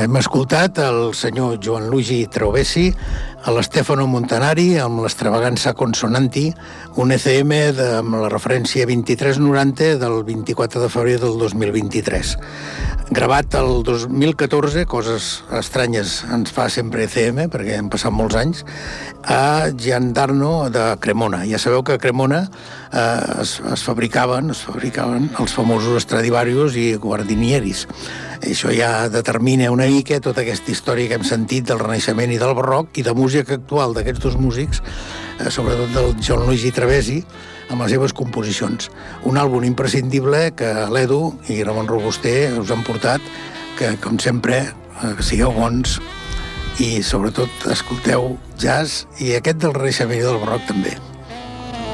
Hem escoltat el senyor Joan Luigi Traubesi, l'Stefano Montanari amb l'Extravaganza Consonanti, un ECM amb la referència 2390 del 24 de febrer del 2023. Gravat el 2014, coses estranyes ens fa sempre ECM, perquè han passat molts anys, a Giandarno de Cremona. Ja sabeu que a Cremona es fabricaven els famosos Stradivarius i Guardinieris. Això ja determina una mica tota aquesta història que hem sentit del Renaixement i del Barroc i de música actual d'aquests dos músics, sobretot del Joan Luigi Traubesi, amb les seves composicions. Un àlbum imprescindible que l'Edu i Ramon Robuster us han portat, que, com sempre, sigueu bons i, sobretot, escolteu jazz i aquest del Renaixement i del Barroc també.